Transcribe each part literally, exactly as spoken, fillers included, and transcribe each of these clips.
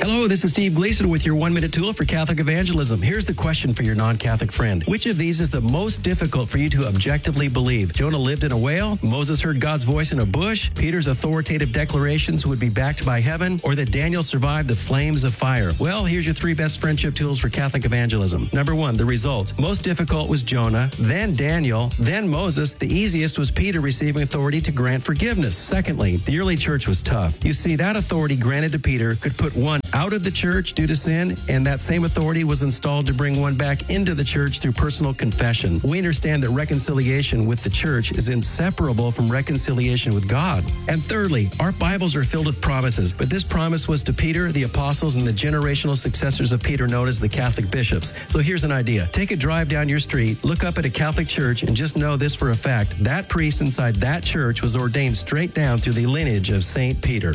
Hello, this is Steve Gleason with your one-minute tool for Catholic evangelism. Here's the question for your non-Catholic friend. Which of these is the most difficult for you to objectively believe? Jonah lived in a whale? Moses heard God's voice in a bush? Peter's authoritative declarations would be backed by heaven? Or that Daniel survived the flames of fire? Well, here's your three best friendship tools for Catholic evangelism. Number one, the results. Most difficult was Jonah, then Daniel, then Moses. The easiest was Peter receiving authority to grant forgiveness. Secondly, the early church was tough. You see, that authority granted to Peter could put one out of the church due to sin, and that same authority was installed to bring one back into the church through personal confession. We understand that reconciliation with the church is inseparable from reconciliation with God. And thirdly, our Bibles are filled with promises, but this promise was to Peter, the apostles, and the generational successors of Peter known as the Catholic bishops. So here's an idea. Take a drive down your street, look up at a Catholic church, and just know this for a fact. That priest inside that church was ordained straight down through the lineage of Saint Peter.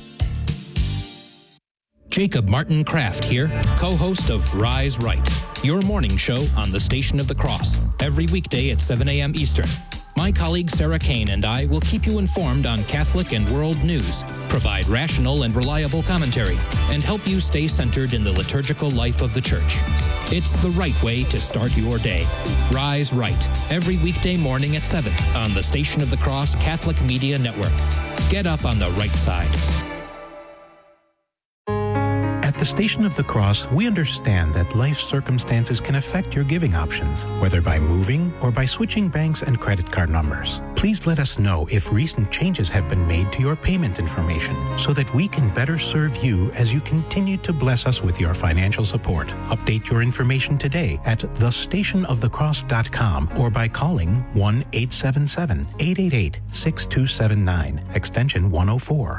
Jacob Martin Kraft here, co-host of Rise Right, your morning show on the Station of the Cross, every weekday at seven a.m. Eastern. My colleague Sarah Kane and I will keep you informed on Catholic and world news, provide rational and reliable commentary, and help you stay centered in the liturgical life of the Church. It's the right way to start your day. Rise Right, every weekday morning at seven on the Station of the Cross Catholic Media Network. Get up on the right side. At the Station of the Cross, we understand that life circumstances can affect your giving options, whether by moving or by switching banks and credit card numbers. Please let us know if recent changes have been made to your payment information so that we can better serve you as you continue to bless us with your financial support. Update your information today at the station of the cross dot com or by calling one eight seven seven, eight eight eight, six two seven nine, extension one oh four.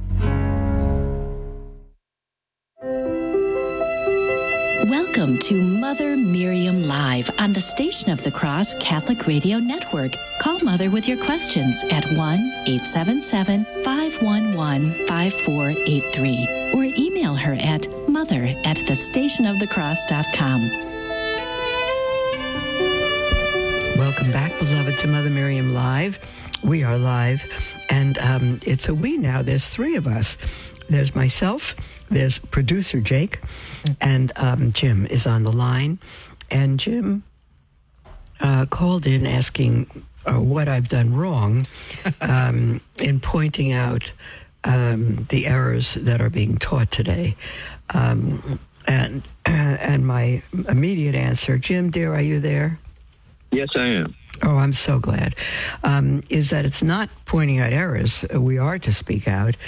Welcome to Mother Miriam Live on the Station of the Cross Catholic Radio Network. Call Mother with your questions at one eight seven seven, five one one, five four eight three or email her at mother at the station of the cross dot com. Welcome back, beloved, to Mother Miriam Live. We are live, and um, it's a we now. There's three of us. There's myself, there's producer Jake, and um, Jim is on the line. And Jim uh, called in asking uh, what I've done wrong um, in pointing out um, the errors that are being taught today. Um, and, and my immediate answer, Jim, dear, are you there? Yes, I am. Oh, I'm so glad. Um, is that it's not pointing out errors. We are to speak out.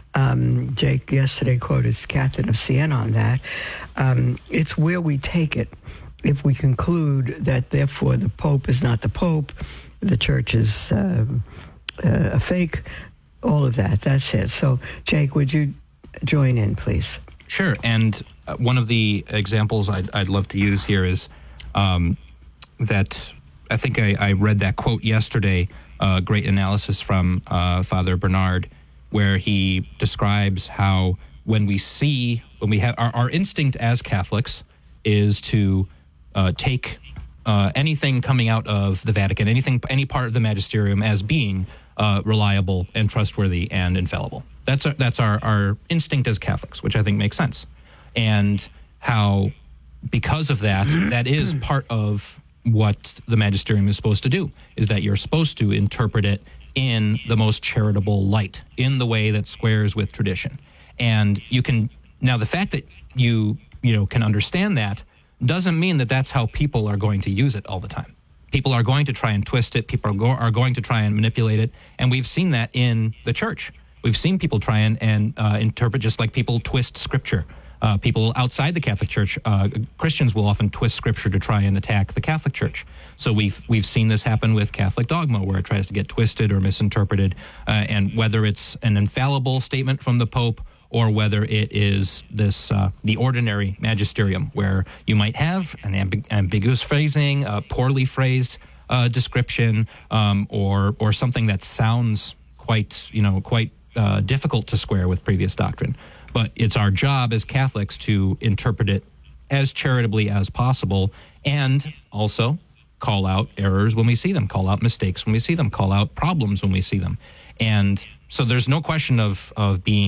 Um, Jake yesterday quoted Catherine of Siena on that. Um, it's where we take it. If we conclude that, therefore, the Pope is not the Pope, the Church is uh, uh, a fake, all of that, that's it. So, Jake, would you join in, please? Sure. And uh, one of the examples I'd, I'd love to use here is um, that I think I, I read that quote yesterday, uh, great analysis from uh, Father Bernard, where he describes how when we see, when we have, our, our instinct as Catholics is to uh, take uh, anything coming out of the Vatican, anything, any part of the magisterium as being uh, reliable and trustworthy and infallible. That's our, that's our, our instinct as Catholics, which I think makes sense. And how, because of that, that is part of what the magisterium is supposed to do, is that you're supposed to interpret it in the most charitable light, in the way that squares with tradition. And you can, now the fact that you, you know, can understand that doesn't mean that that's how people are going to use it all the time. People are going to try and twist it. People are, go, are going to try and manipulate it. And we've seen that in the Church. We've seen people try and, and uh, interpret, just like people twist Scripture. Uh, people outside the Catholic Church, uh, Christians will often twist Scripture to try and attack the Catholic Church. So we've we've seen this happen with Catholic dogma, where it tries to get twisted or misinterpreted, uh, and whether it's an infallible statement from the Pope or whether it is this uh, the ordinary magisterium, where you might have an amb- ambiguous phrasing, a poorly phrased uh, description, um, or or something that sounds quite you know quite uh, difficult to square with previous doctrine. But it's our job as Catholics to interpret it as charitably as possible, and also call out errors when we see them, call out mistakes when we see them, call out problems when we see them. And so there's no question of, of being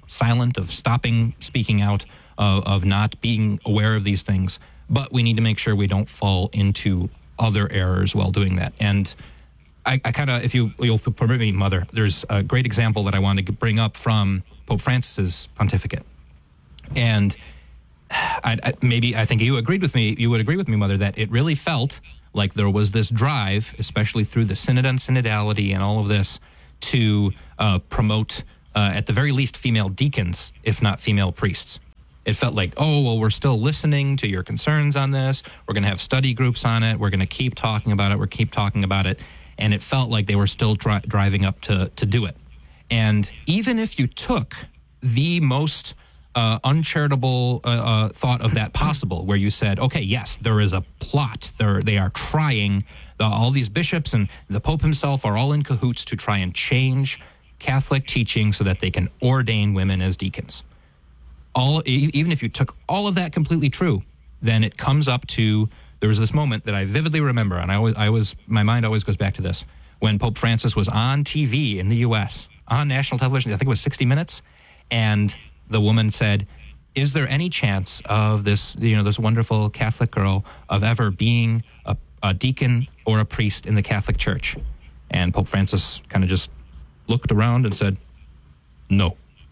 silent, of stopping speaking out, uh, of not being aware of these things. But we need to make sure we don't fall into other errors while doing that. And I, I kind of, if you, you'll permit me, Mother, there's a great example that I wanted to bring up from Pope Francis's pontificate. And I, I, maybe I think you agreed with me, you would agree with me, Mother, that it really felt like there was this drive, especially through the synod on synodality and all of this, to uh, promote, uh, at the very least, female deacons, if not female priests. It felt like, oh, well, we're still listening to your concerns on this. We're going to have study groups on it. We're going to keep talking about it. We're keep talking about it. And it felt like they were still dri- driving up to, to do it. And even if you took the most uh, uncharitable uh, uh, thought of that possible, where you said, okay, yes, there is a plot. They're, they are trying, the, all these bishops and the Pope himself are all in cahoots to try and change Catholic teaching so that they can ordain women as deacons. All, even if you took all of that completely true, then it comes up to, there was this moment that I vividly remember, and I always, I was, my mind always goes back to this, when Pope Francis was on T V in the U S, on national television, I think it was sixty minutes, and the woman said, is there any chance of this, you know, this wonderful Catholic girl of ever being a, a deacon or a priest in the Catholic Church? And Pope Francis kind of just looked around and said, no.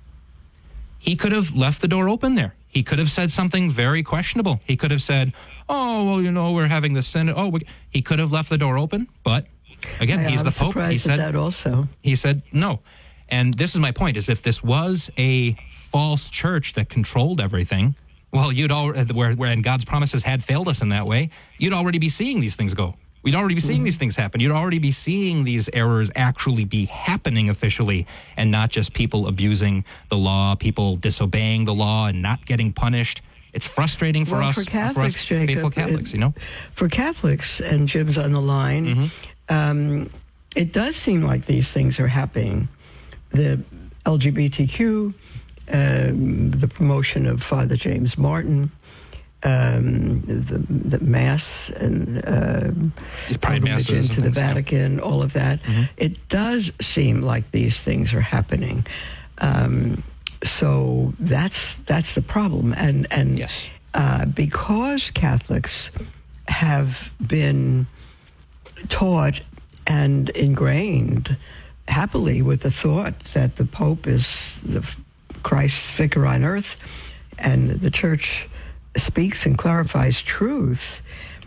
He could have left the door open there. He could have said something very questionable. He could have said, oh, well, you know, we're having the synod. Oh, we... he could have left the door open. But again, yeah, he's I'm the Pope. Surprised he said at that also. He said no. And this is my point, is if this was a false church that controlled everything, well, you'd already, where, where and God's promises had failed us in that way, you'd already be seeing these things go. We'd already be seeing these things happen. You'd already be seeing these errors actually be happening officially, and not just people abusing the law, people disobeying the law and not getting punished. It's frustrating for well, us, for Catholics, for us Jacob, faithful Catholics, it, you know? For Catholics, and Jim's on the line, mm-hmm. um, it does seem like these things are happening. The L G B T Q, um, the promotion of Father James Martin, Um, the, the Mass and uh, Pride masses into the things, Vatican, yeah. all of that. Mm-hmm. It does seem like these things are happening. Um, so that's that's the problem. And and yes. uh, because Catholics have been taught and ingrained happily with the thought that the Pope is the Christ's vicar on earth, and the Church speaks and clarifies truth,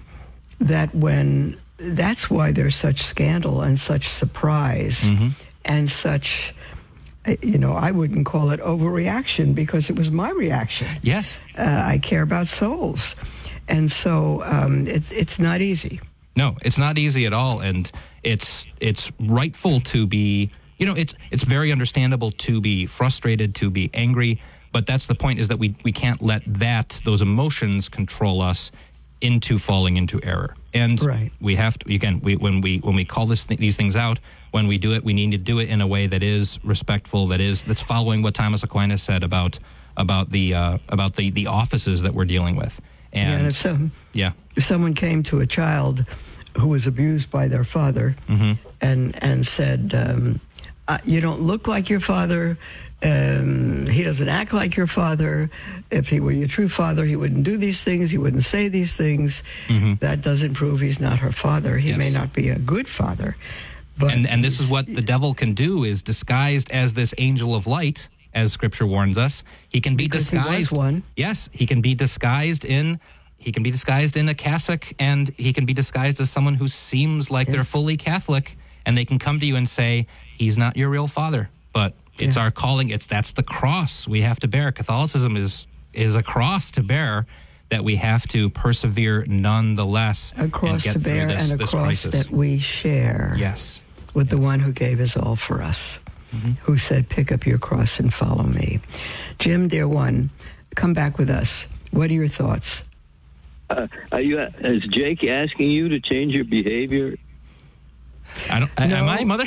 that when that's why there's such scandal and such surprise mm-hmm. and such, you know, I wouldn't call it overreaction, because it was my reaction. Yes. Uh, I care about souls. And so um, it's it's not easy. No, it's not easy at all. And it's it's rightful to be, you know, it's it's very understandable to be frustrated, to be angry. But that's the point, is that we, we can't let that, those emotions control us into falling into error. And right. we have to, again, we, when we when we call this these things out, when we do it, we need to do it in a way that is respectful, that is that's following what Thomas Aquinas said about about the uh, about the, the offices that we're dealing with. And, yeah, and if, some, yeah. if someone came to a child who was abused by their father mm-hmm. and and said, um, uh, you don't look like your father, Um, he doesn't act like your father. If he were your true father, he wouldn't do these things. He wouldn't say these things. Mm-hmm. That doesn't prove he's not her father. He yes. may not be a good father. But and, and this is what the devil can do, is disguised as this angel of light, as Scripture warns us. He can be because disguised. He was one. Yes, he can be disguised in. He can be disguised in a cassock, and he can be disguised as someone who seems like yeah. they're fully Catholic, and they can come to you and say, "He's not your real father," but. It's yeah. our calling. It's that's the cross we have to bear. Catholicism is is a cross to bear that we have to persevere nonetheless. A cross to bear this, and a cross crisis. that we share. Yes, with yes. the one who gave his all for us, mm-hmm. who said, "Pick up your cross and follow me." Jim, dear one, come back with us. What are your thoughts? Uh, are you? Is Jake asking you to change your behavior? I don't. No. Am I, Mother?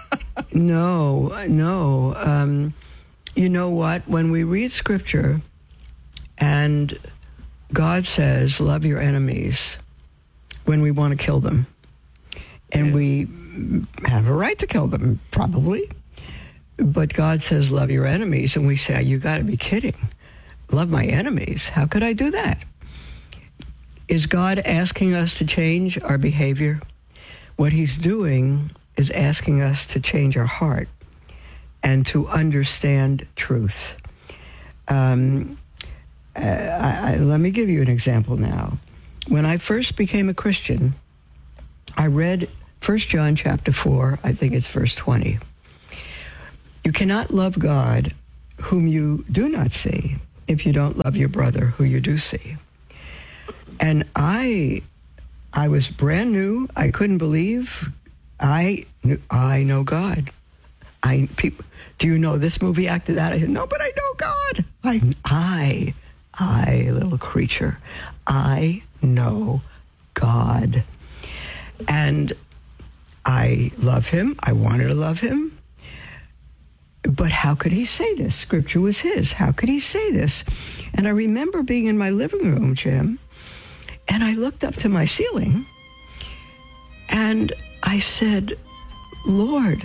No, no. Um, you know what? When we read Scripture and God says, love your enemies, when we want to kill them, and yeah. we have a right to kill them, probably, but God says, love your enemies. And we say, you got to be kidding. Love my enemies? How could I do that? Is God asking us to change our behavior? What he's doing is asking us to change our heart and to understand truth. Um, I, I, let me give you an example now. When I first became a Christian, I read First John chapter four, I think it's verse twenty. You cannot love God whom you do not see if you don't love your brother who you do see. And I I was brand new. I couldn't believe I knew, I know God. I people, do you know this movie actor that? I said, no, but I know God. I I I little creature. I know God. And I love him. I wanted to love him. But how could he say this? Scripture was his. How could he say this? And I remember being in my living room, Jim, and I looked up to my ceiling, and I said, Lord,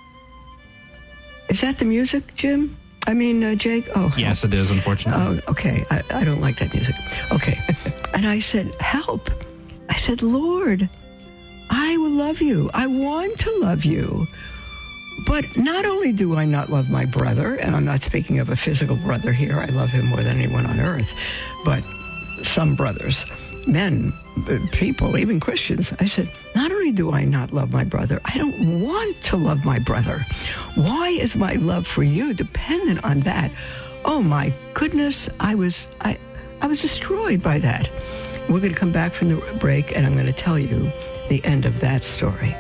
is that the music, Jim? I mean, uh, Jake? Oh, yes, it is, unfortunately. Oh, okay. I, I don't like that music. Okay. And I said, help. I said, Lord, I will love you. I want to love you. But not only do I not love my brother, and I'm not speaking of a physical brother here, I love him more than anyone on earth, but some brothers, men, people, even Christians, I said, not only do I not love my brother, I don't want to love my brother. Why is my love for you dependent on that? Oh my goodness, I was I, I was destroyed by that. We're going to come back from the break, and I'm going to tell you the end of that story.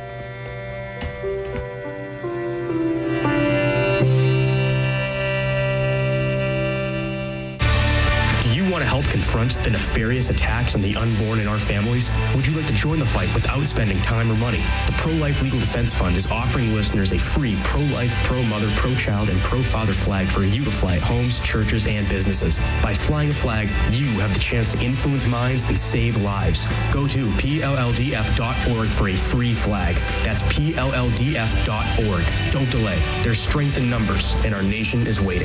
Want to help confront the nefarious attacks on the unborn in our families? Would you like to join the fight without spending time or money? The Pro-Life Legal Defense Fund is offering listeners a free pro-life, pro-mother, pro-child, and pro-father flag for you to fly at homes, churches, and businesses. By flying a flag, you have the chance to influence minds and save lives. Go to P L L D F dot org for a free flag. That's P L L D F dot org. Don't delay. There's strength in numbers, and our nation is waiting.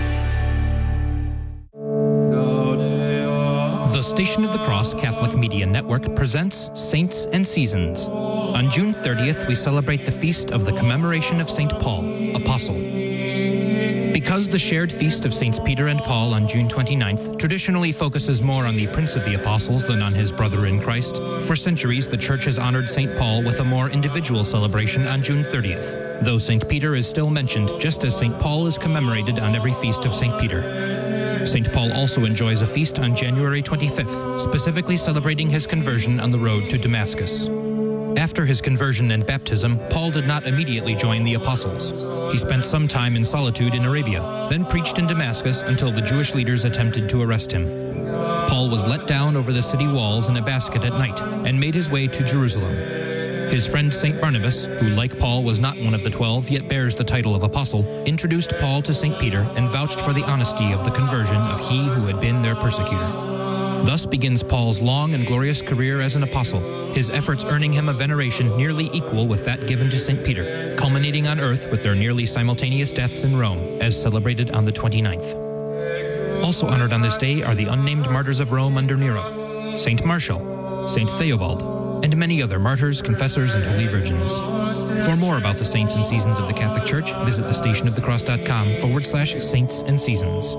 The Station of the Cross Catholic Media Network presents Saints and Seasons. On June thirtieth, we celebrate the feast of the commemoration of Saint Paul, Apostle. Because the shared feast of Saints Peter and Paul on June twenty-ninth traditionally focuses more on the Prince of the Apostles than on his brother in Christ, for centuries the Church has honored Saint Paul with a more individual celebration on June thirtieth, though Saint Peter is still mentioned just as Saint Paul is commemorated on every feast of Saint Peter. Saint Paul also enjoys a feast on January twenty-fifth, specifically celebrating his conversion on the road to Damascus. After his conversion and baptism, Paul did not immediately join the apostles. He spent some time in solitude in Arabia, then preached in Damascus until the Jewish leaders attempted to arrest him. Paul was let down over the city walls in a basket at night and made his way to Jerusalem. His friend Saint Barnabas, who like Paul was not one of the twelve yet bears the title of apostle, introduced Paul to Saint Peter and vouched for the honesty of the conversion of he who had been their persecutor. Thus begins Paul's long and glorious career as an apostle, his efforts earning him a veneration nearly equal with that given to Saint Peter, culminating on earth with their nearly simultaneous deaths in Rome, as celebrated on the twenty-ninth. Also honored on this day are the unnamed martyrs of Rome under Nero, Saint Martial, Saint Theobald, and many other martyrs, confessors, and holy virgins. For more about the saints and seasons of the Catholic Church, visit thestationofthecross.com forward slash saints and seasons.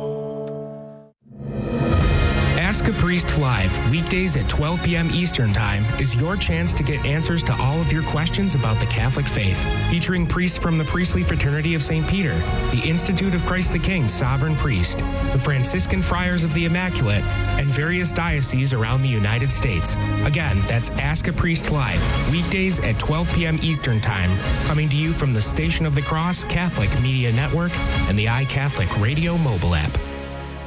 Ask a Priest Live, weekdays at twelve p.m. Eastern Time, is your chance to get answers to all of your questions about the Catholic faith. Featuring priests from the Priestly Fraternity of Saint Peter, the Institute of Christ the King Sovereign Priest, the Franciscan Friars of the Immaculate, and various dioceses around the United States. Again, that's Ask a Priest Live, weekdays at twelve p.m. Eastern Time, coming to you from the Station of the Cross Catholic Media Network and the iCatholic Radio mobile app.